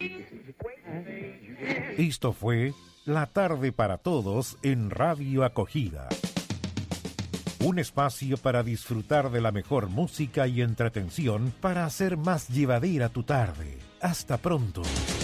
Esto fue La Tarde para Todos en Radio Acogida. Un espacio para disfrutar de la mejor música y entretención para hacer más llevadera tu tarde. Hasta pronto.